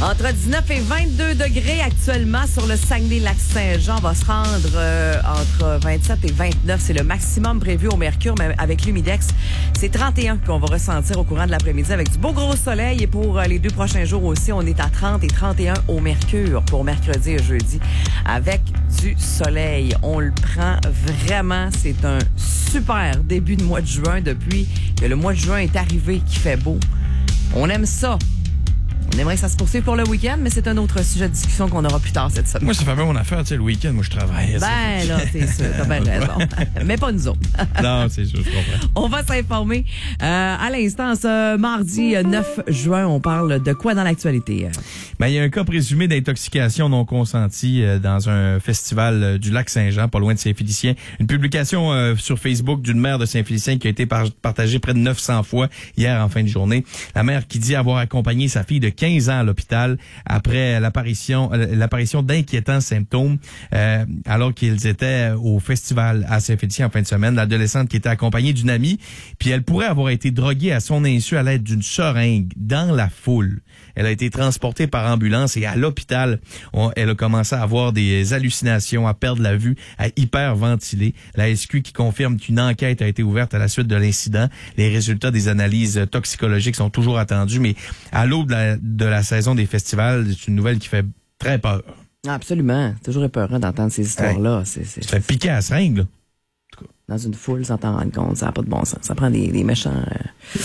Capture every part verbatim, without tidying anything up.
Entre dix-neuf et vingt-deux degrés actuellement sur le Saguenay-Lac-Saint-Jean. On va se rendre euh, entre vingt-sept et vingt-neuf. C'est le maximum prévu au mercure, mais avec l'humidex, c'est trente et un qu'on va ressentir au courant de l'après-midi avec du beau gros soleil. Et pour euh, les deux prochains jours aussi, on est à trente et trente et un au mercure pour mercredi et jeudi avec du soleil. On le prend vraiment. C'est un super début de mois de juin depuis que le mois de juin est arrivé qui fait beau. On aime ça. On aimerait que ça se poursuive pour le week-end, mais c'est un autre sujet de discussion qu'on aura plus tard cette semaine. Moi, ça fait bien mon affaire, tu sais, le week-end, moi, je travaille. Ben là, c'est sûr, t'as bien raison. Mais pas nous autres. Non, c'est sûr, je comprends. On va s'informer. Euh, à l'instant, ce mardi neuf juin, on parle de quoi dans l'actualité? Ben, il y a un cas présumé d'intoxication non consentie euh, dans un festival euh, du Lac-Saint-Jean, pas loin de Saint-Félicien. Une publication euh, sur Facebook d'une mère de Saint-Félicien qui a été par- partagée près de neuf cents fois hier en fin de journée. La mère qui dit avoir accompagné sa fille de quinze ans à l'hôpital après l'apparition euh, l'apparition d'inquiétants symptômes euh, alors qu'ils étaient au festival à Saint-Félicien en fin de semaine. L'adolescente qui était accompagnée d'une amie, puis elle pourrait avoir été droguée à son insu à l'aide d'une seringue dans la foule. Elle a été transportée par ambulance et à l'hôpital, on, elle a commencé à avoir des hallucinations, à perdre la vue, à hyperventiler. La S Q qui confirme qu'une enquête a été ouverte à la suite de l'incident. Les résultats des analyses toxicologiques sont toujours attendus, mais à l'aube de la, de la saison des festivals, c'est une nouvelle qui fait très peur. Absolument. C'est toujours épeurant d'entendre ces histoires-là. C'est, c'est, Ça fait piquer à la seringue, là. Dans une foule, sans t'en rendre compte, ça n'a pas de bon sens. Ça prend des, des méchants... Euh...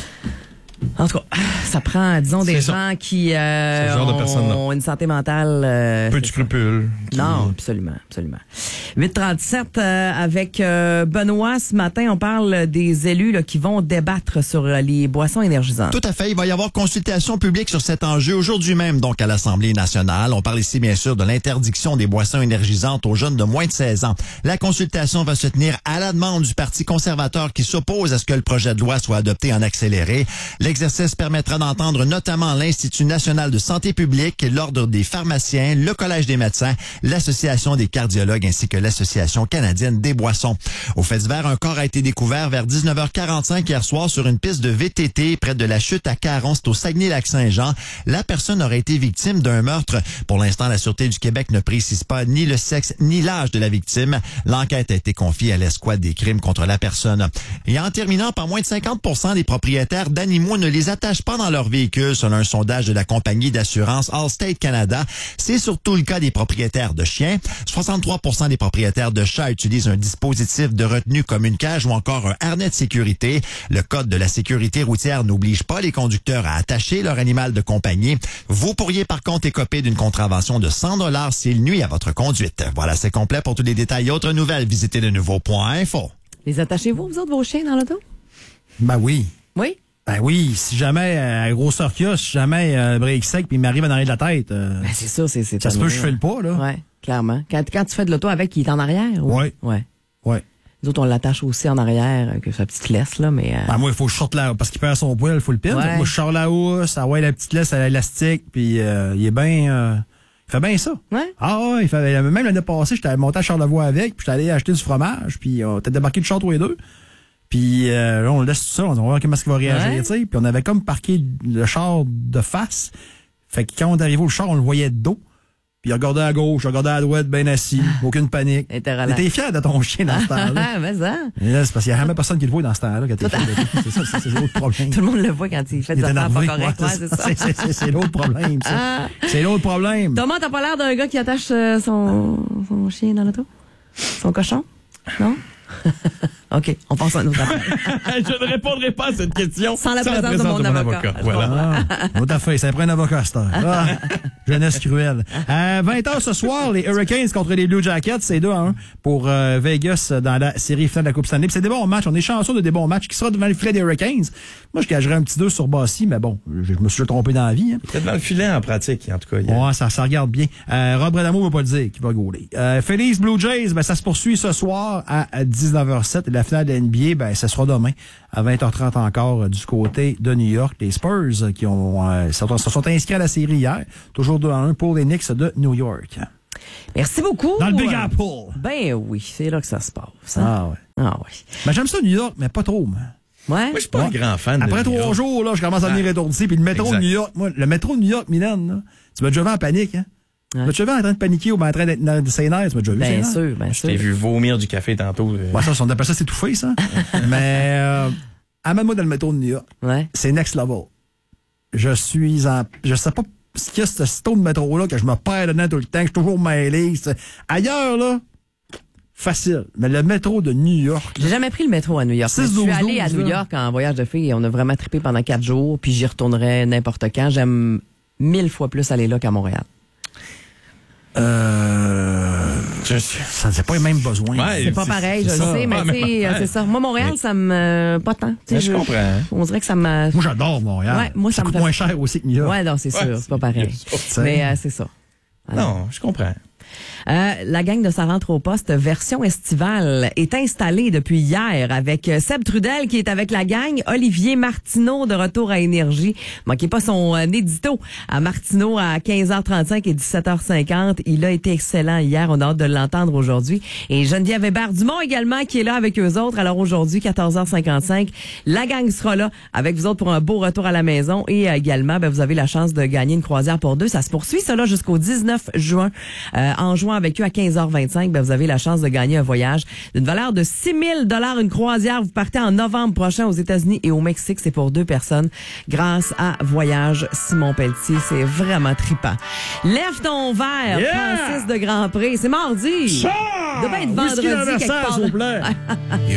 En tout cas, ça prend, disons, des c'est gens ça. qui euh, genre de ont une santé mentale... Euh, peu de scrupules. Qui... Non, absolument, absolument. huit trente-sept euh, avec euh, Benoît. Ce matin, on parle des élus là, qui vont débattre sur euh, les boissons énergisantes. Tout à fait. Il va y avoir consultation publique sur cet enjeu aujourd'hui même, donc à l'Assemblée nationale. On parle ici, bien sûr, de l'interdiction des boissons énergisantes aux jeunes de moins de seize ans. La consultation va se tenir à la demande du Parti conservateur qui s'oppose à ce que le projet de loi soit adopté en accéléré. L'exercice permettra d'entendre notamment l'Institut national de santé publique, l'Ordre des pharmaciens, le Collège des médecins, l'Association des cardiologues ainsi que l'Association canadienne des boissons. Au fait divers, un corps a été découvert vers dix-neuf heures quarante-cinq hier soir sur une piste de V T T près de la chute à Caron, c'est au Saguenay-Lac-Saint-Jean. La personne aurait été victime d'un meurtre. Pour l'instant, la Sûreté du Québec ne précise pas ni le sexe ni l'âge de la victime. L'enquête a été confiée à l'escouade des crimes contre la personne. Et en terminant, par moins de cinquante pour cent des propriétaires d'animaux ne les attachent pas dans leur véhicule, selon un sondage de la compagnie d'assurance Allstate Canada. C'est surtout le cas des propriétaires de chiens. soixante-trois pour cent des propriétaires de chats utilisent un dispositif de retenue comme une cage ou encore un harnais de sécurité. Le Code de la sécurité routière n'oblige pas les conducteurs à attacher leur animal de compagnie. Vous pourriez par contre écoper d'une contravention de cent dollars s'il nuit à votre conduite. Voilà, c'est complet. Pour tous les détails et autres nouvelles, visitez le nouveau point info. Les attachez-vous, vous autres, vos chiens dans l'auto? Ben oui. Oui? Ben oui, si jamais, à grosseur qu'il y a, si jamais un euh, break sec puis il m'arrive en arrière de la tête, euh, ben c'est ça, c'est, c'est ça se peut que je fais le pas, là. Ouais, clairement. Quand, quand tu fais de l'auto avec, il est en arrière? Ou... Ouais. Ouais. Ouais. Les autres, on l'attache aussi en arrière, avec sa petite laisse, là, mais... Euh... Ben moi, il faut que je sorte là, parce qu'il perd son poil, il faut le pin. Ouais. Moi, je sors la housse, ça ouais la petite laisse à l'élastique, puis euh, il est bien... Euh, il fait bien ça. Ouais. Ah ouais, il fait, même l'année passée, j'étais monté à Charlevoix avec, puis j'étais allé acheter du fromage, puis on était débarqué de char tous les deux. Puis euh, là, on le laisse tout ça, on va voir comment est-ce qu'il va réagir, ouais. tu sais. Puis on avait comme parqué le char de face. Fait que quand on est arrivé au char, on le voyait de dos. Puis il regardait à gauche, il regardait à droite, bien assis, aucune panique. T'étais fier de ton chien dans ce temps-là. Ah, mais ça. Et là, c'est parce qu'il n'y a jamais personne qui le voit dans ce temps-là. Quand t'es fier de... C'est ça, c'est, c'est l'autre problème. Tout le monde le voit quand il fait des affaires pas correctes. Ouais, c'est ça. C'est, c'est, c'est, c'est l'autre problème, ça. Ah. C'est l'autre problème. Thomas, t'as pas l'air d'un gars qui attache euh, son, son chien dans l'auto? Son cochon? Non? OK, on passe à une autre affaire. Je ne répondrai pas à cette question sans la, sans présence, la présence de mon, de mon avocat. avocat. Voilà. Ah, autre affaire, ça prend un avocat, c'est ah, jeunesse cruelle. À vingt heures ce soir, les Hurricanes contre les Blue Jackets, c'est deux à un pour euh, Vegas dans la série finale de la Coupe Stanley. Puis c'est des bons matchs, on est chanceux de des bons matchs qui sera devant le filet des Hurricanes. Moi, je gagerais un petit deux sur Bossy, mais bon, je, je me suis trompé dans la vie. Hein. C'est devant le filet en pratique, en tout cas. A... Ouais, ça, ça regarde bien. Euh, Rob Bradamo veut pas le dire qui va gauler. Euh, Phillies Blue Jays, ben, ça se poursuit ce soir à dix-neuf heures sept. La finale de N B A, ben, ça sera demain à vingt heures trente encore euh, du côté de New York. Les Spurs euh, qui ont euh, se sont inscrits à la série hier. Toujours deux à un pour les Knicks de New York. Merci beaucoup. Dans le Big Apple. Ben oui, c'est là que ça se passe. Hein? Ah ouais. Ah oui. Ben, j'aime ça New York, mais pas trop. Man. Ouais. Moi, je suis pas un Ouais. grand fan Après de New trois York. jours, là, je commence à venir Ah. étourdi. Puis le métro Exact. de New York, moi, le métro de New York, Mylène, là, tu m'as déjà vu en panique, hein? Tu m'as déjà vu en train de paniquer ou bien en train d'être dans ses nerfs, tu m'as déjà vu, Bien ses nerfs? sûr, bien Je t'ai sûr. vu vomir du café tantôt. euh. Ouais, ça, on appelle ça s'étouffer, ça. Mais, euh, amène-moi dans le métro de New York. Ouais. C'est next level. Je suis en, je sais pas ce qu'il y a, ce, ce taux de métro-là, que je me perds dedans tout le temps, que je suis toujours mêlé. C'est- Ailleurs, là, facile. Mais le métro de New York, J'ai jamais pris le métro à New York. six mais Je suis douze allée à douze, New là. York en voyage de filles et on a vraiment trippé pendant quatre jours, puis j'y retournerai n'importe quand. J'aime mille fois plus aller là qu'à Montréal. euh, Je suis- ça n'a pas les mêmes besoins. Ouais, C'est pas pareil, je c'est le ça. sais, mais Ah, tu sais, mais- euh, c'est ça. Moi, Montréal, Mais- ça me... pas tant. Tu sais, Mais je comprends. On dirait que ça me... Moi, j'adore Montréal. Ouais, moi, ça me coûte fait- moins cher aussi que New York. Ouais, non, c'est sûr, Ouais, c'est pas pareil. bien sûr. Mais euh, c'est ça. Non, je comprends. Euh, la gang de Ça rentre au poste version estivale est installée depuis hier avec Seb Trudel qui est avec la gang, Olivier Martineau de retour à Énergie. Manquez pas son euh, édito à Martineau à quinze heures trente-cinq et dix-sept heures cinquante. Il a été excellent hier, on a hâte de l'entendre aujourd'hui. Et Geneviève Hébert-Dumont également qui est là avec eux autres. Alors aujourd'hui, quatorze heures cinquante-cinq, la gang sera là avec vous autres pour un beau retour à la maison et euh, également, ben, vous avez la chance de gagner une croisière pour deux. Ça se poursuit, ça là, jusqu'au dix-neuf juin. Euh, en jouant avec eux à quinze heures vingt-cinq, ben, vous avez la chance de gagner un voyage d'une valeur de six mille dollars, une croisière. Vous partez en novembre prochain aux États-Unis et au Mexique. C'est pour deux personnes grâce à Voyage Simon Pelletier. C'est vraiment trippant. Lève ton verre, Yeah! Francis de Grand Prix. C'est mardi. Ça! Il doit bien être Whisky vendredi d'anniversaire, quelque part. s'il vous plaît.